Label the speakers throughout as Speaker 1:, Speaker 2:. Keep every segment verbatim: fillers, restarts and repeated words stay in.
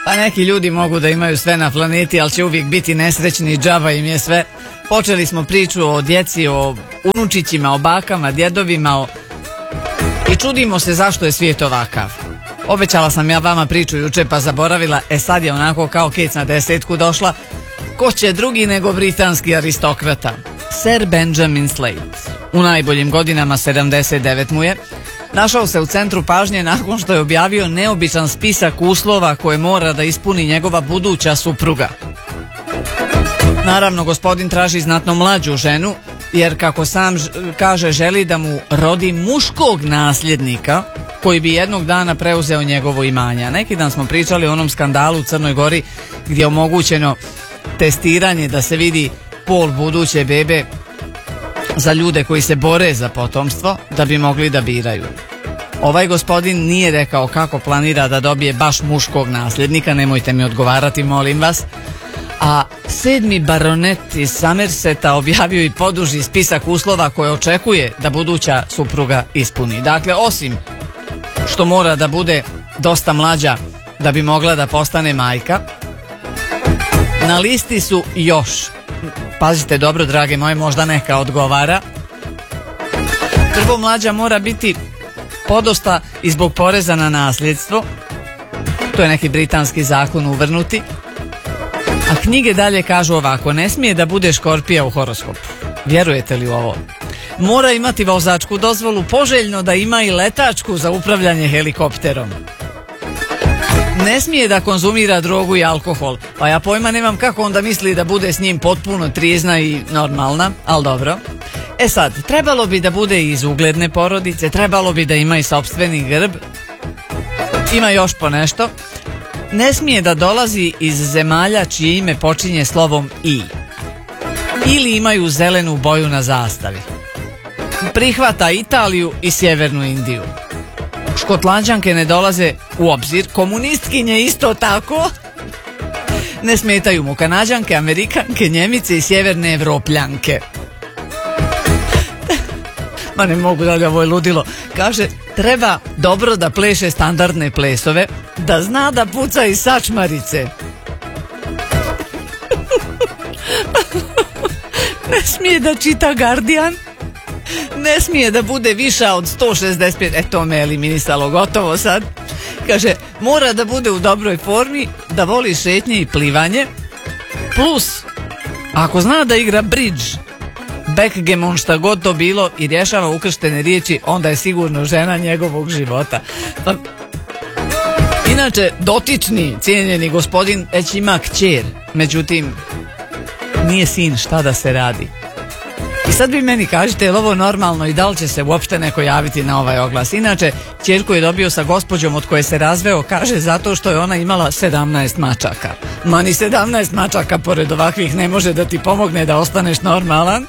Speaker 1: Pa neki ljudi mogu da imaju sve na planeti, ali će uvijek biti nesrećni, džaba im je sve. Počeli smo priču o djeci, o unučićima, o bakama, djedovima, o... i čudimo se zašto je svijet ovakav. Obećala sam ja vama priču juče pa zaboravila, e sad je onako kao kec na desetku došla. Ko će drugi nego britanski aristokrata? Sir Benjamin Slade. U najboljim godinama, sedamdeset devet mu je, našao se u centru pažnje nakon što je objavio neobičan spisak uslova koje mora da ispuni njegova buduća supruga. Naravno, gospodin traži znatno mlađu ženu, jer kako sam kaže želi da mu rodi muškog nasljednika koji bi jednog dana preuzeo njegovo imanje. Neki dan smo pričali o onom skandalu u Crnoj Gori gdje je omogućeno testiranje da se vidi pol buduće bebe za ljude koji se bore za potomstvo da bi mogli da biraju. Ovaj gospodin nije rekao kako planira da dobije baš muškog nasljednika, nemojte mi odgovarati, molim vas. A sedmi baronet iz Somerseta objavio i poduži spisak uslova koje očekuje da buduća supruga ispuni. Dakle, osim što mora da bude dosta mlađa da bi mogla da postane majka, na listi su još, pazite dobro drage moje, možda neka odgovara. Prvo, mlađa mora biti podosta i zbog poreza na nasljedstvo, to je neki britanski zakon uvrnuti. A knjige dalje kažu ovako: ne smije da bude škorpija u horoskopu. Vjerujete li u ovo? Mora imati vozačku dozvolu, poželjno da ima i letačku za upravljanje helikopterom. Ne smije da konzumira drogu i alkohol. Pa ja pojma nemam kako onda misli da bude s njim potpuno trizna i normalna, ali dobro. E sad, trebalo bi da bude iz ugledne porodice, trebalo bi da ima i sopstveni grb. Ima još po nešto. Ne smije da dolazi iz zemalja čije ime počinje slovom I. Ili imaju zelenu boju na zastavi. Prihvata Italiju i Sjevernu Indiju. Škotlanđanke ne dolaze u obzir, komunistkinje isto tako. Ne smetaju mu Kanađanke, Amerikanke, Njemice i sjeverne Evropljanke. Ma ne mogu dalje, ovo je ludilo. Kaže, treba dobro da pleše standardne plesove, da zna da puca i sačmarice. Ne smije da čita Guardian. Ne smije da bude viša od sto šezdeset pet. E, to me eliminisalo, gotovo sad. Kaže, mora da bude u dobroj formi, da voli šetnje i plivanje. Plus, ako zna da igra bridge, backgammon, šta god to bilo, i rješava ukrštene riječi, onda je sigurno žena njegovog života. Pa, inače, dotični, cijenjeni gospodin već ima kćer, međutim, nije sin, šta da se radi. I sad vi meni kažete, je li ovo normalno i da li će se uopšte neko javiti na ovaj oglas? Inače, kćerku je dobio sa gospođom od koje se razveo, kaže, zato što je ona imala sedamnaest mačaka. Ma ni sedamnaest mačaka pored ovakvih ne može da ti pomogne da ostaneš normalan.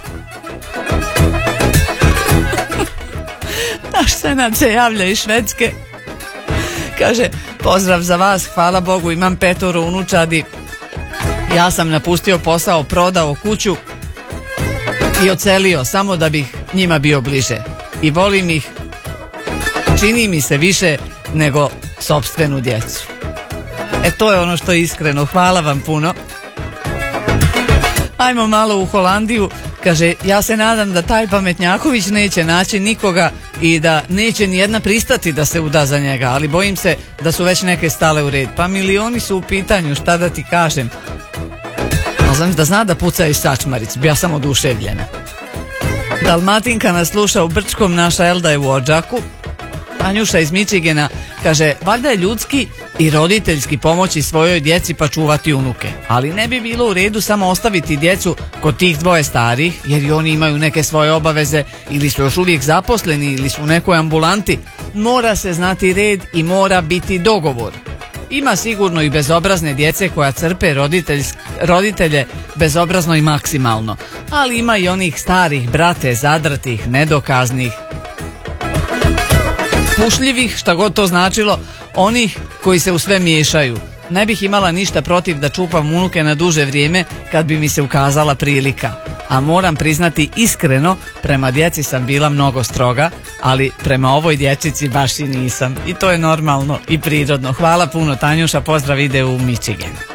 Speaker 1: Naš senat se javlja iz Švedske. Kaže, pozdrav za vas, hvala Bogu, imam petoro unučadi. Ja sam napustio posao, prodao kuću i odselio samo da bih njima bio bliže. I volim ih, čini mi se, više nego sopstvenu djecu. E, to je ono što je iskreno. Hvala vam puno. Ajmo malo u Holandiju. Kaže, ja se nadam da taj pametnjaković neće naći nikoga i da neće nijedna pristati da se uda za njega, ali bojim se da su već neke stale u red. Pa milioni su u pitanju, šta da ti kažem. Ali znam da zna da puca i sačmaric, ja sam oduševljena. Dalmatinka nas sluša u Brčkom, naša Elda je u Odžaku. Anjuša iz Mičigena kaže, valjda je ljudski i roditeljski pomoći svojoj djeci pa čuvati unuke. Ali ne bi bilo u redu samo ostaviti djecu kod tih dvoje starih, jer i oni imaju neke svoje obaveze, ili su još uvijek zaposleni, ili su u nekoj ambulanti. Mora se znati red i mora biti dogovor. Ima sigurno i bezobrazne djece koja crpe roditelj, roditelje bezobrazno i maksimalno. Ali ima i onih starih, brate, zadratih, nedokaznih, pušljivih, šta god to značilo, onih koji se u sve miješaju. Ne bih imala ništa protiv da čupam unuke na duže vrijeme kad bi mi se ukazala prilika. a moram priznati iskreno, prema djeci sam bila mnogo stroga, ali prema ovoj dječici baš i nisam. I to je normalno i prirodno. Hvala puno, Tanjuša, pozdrav ide u Michigan.